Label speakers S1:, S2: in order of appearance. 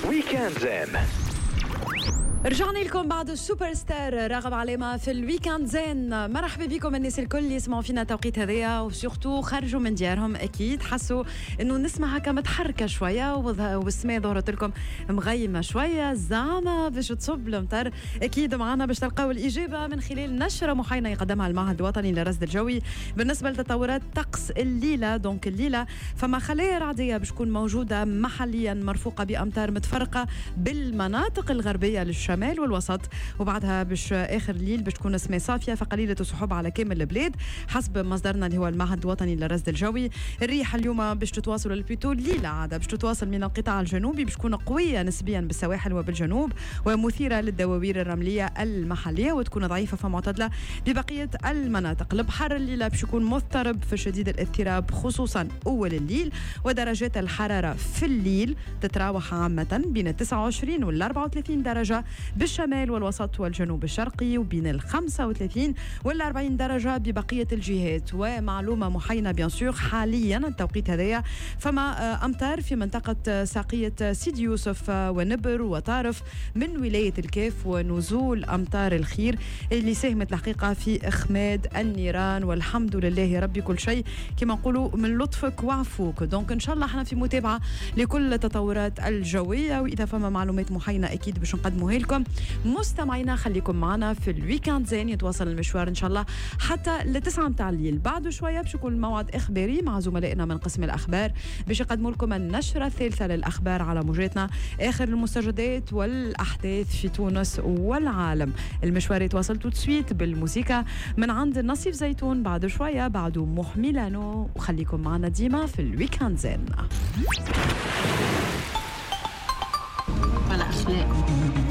S1: ويكند زين.
S2: رجعنا لكم بعد السوبر ستار راغب علامة في الويكند زين. مرحبا بكم الناس الكل اللي يسمعوا فينا توقيت هذايا وسورتو خرجوا من ديارهم. اكيد حسوا انه نسمع هكا متحركه شويه والسماء ظهرت لكم مغيمه شويه زعما باش تصب المطر. اكيد معنا باش تلقاو الاجابه من خلال نشره محاينه يقدمها المعهد الوطني للرصد الجوي بالنسبه لتطورات طقس الليله. دونك الليله فما خلايا رعديه باش تكون موجوده محليا مرفوقه بامطار متفرقه بالمناطق الغربيه للشمال والوسط، وبعدها باش اخر الليل باش تكون السماء صافيه فقليله السحب على كامل البلاد حسب مصدرنا اللي هو المعهد الوطني للرصد الجوي. الريح اليوم باش تتواصل البيتو الليله عاده باش تتواصل من القطاع الجنوبي باش تكون قويه نسبيا بالسواحل وبالجنوب ومثيره للدواوير الرمليه المحليه وتكون ضعيفه فمعتدله ببقيه المناطق. البحر الليله باش يكون مضطرب في شديد الاضطراب خصوصا اول الليل، ودرجات الحراره في الليل تتراوح عامه بين 29 وال 34 درجه بالشمال والوسط والجنوب الشرقي، وبين ال 35 وال 40 درجه ببقيه الجهات. ومعلومه محاينه بيان سور حاليا التوقيت هذايا فما امطار في منطقه ساقيه سيدي يوسف ونبر وطارف من ولايه الكاف، ونزول امطار الخير اللي ساهمت الحقيقه في اخماد النيران. والحمد لله ربي كل شيء كما نقولوا من لطفك وعفوك. دونك ان شاء الله احنا في متابعه لكل التطورات الجويه، واذا فما معلومات محاينه اكيد باش نقدموها لكم. مستمعينا خليكم معنا في الويكند زين، يتواصل المشوار ان شاء الله حتى لتسعة متاع الليل. بعد شويه باش يكون الموعد اخباري مع زملائنا من قسم الاخبار باش يقدموا لكم النشره الثالثه للاخبار على موجاتنا، اخر المستجدات والاحداث في تونس والعالم. المشوار يتواصل تو سويت بالموسيقى من عند نصيف زيتون بعد شويه بعده محملانو، وخليكم معنا ديما في الويكند زين.
S3: على أخلاق